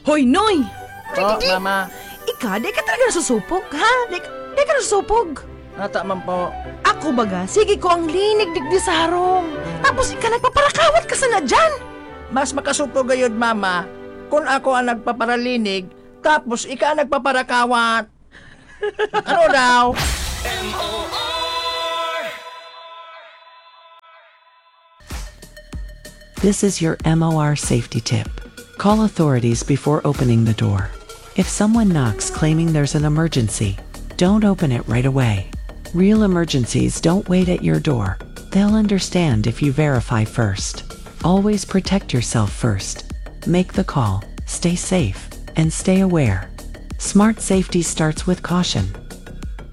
Hoy, Noy! Oh, mama. Ika, di ka talaga nasusupog, ha? Di ka nasusupog. Nata man po. Ako baga, sige ko ang linig digdi sa harong. Tapos ika nagpaparakawat ka sana dyan. Mas makasupo gayod, mama, kung ako ang nagpaparalinig, tapos ika ang nagpaparakawat. Ano daw? This is your MOR safety tip. Call authorities before opening the door. If someone knocks claiming there's an emergency, don't open it right away. Real emergencies don't wait at your door. They'll understand if you verify first. Always protect yourself first. Make the call, stay safe, and stay aware. Smart safety starts with caution.